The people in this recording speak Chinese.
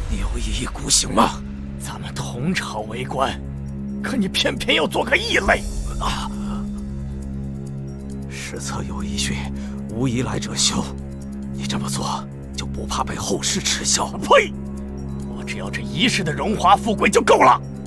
你有一意孤行吗？ 咱们同朝为官，可你偏偏要做个异类啊！ 史册有一句：“无以来者休。”你这么做就不怕被后世耻笑？ 呸！我只要这一世的荣华富贵就够了。